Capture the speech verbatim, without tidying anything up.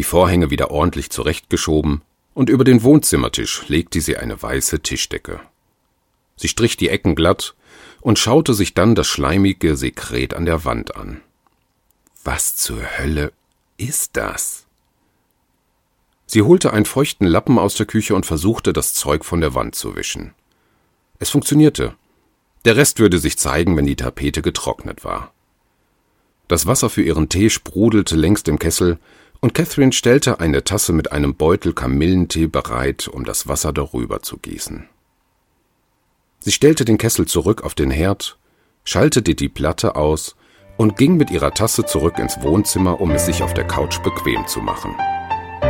die Vorhänge wieder ordentlich zurechtgeschoben, und über den Wohnzimmertisch legte sie eine weiße Tischdecke. Sie strich die Ecken glatt und schaute sich dann das schleimige Sekret an der Wand an. Was zur Hölle ist das? Sie holte einen feuchten Lappen aus der Küche und versuchte, das Zeug von der Wand zu wischen. Es funktionierte. Der Rest würde sich zeigen, wenn die Tapete getrocknet war. Das Wasser für ihren Tee sprudelte längst im Kessel, und Catherine stellte eine Tasse mit einem Beutel Kamillentee bereit, um das Wasser darüber zu gießen. Sie stellte den Kessel zurück auf den Herd, schaltete die Platte aus und ging mit ihrer Tasse zurück ins Wohnzimmer, um es sich auf der Couch bequem zu machen.